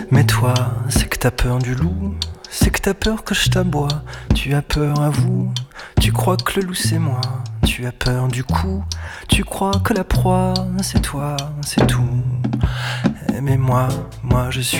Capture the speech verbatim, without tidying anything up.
Mais toi, c'est que t'as peur du loup, c'est que t'as peur que je t'aboie. Tu as peur, avoue, tu crois que le loup c'est moi. Tu as peur du coup, tu crois que la proie c'est toi, c'est tout. Mais moi, moi je suis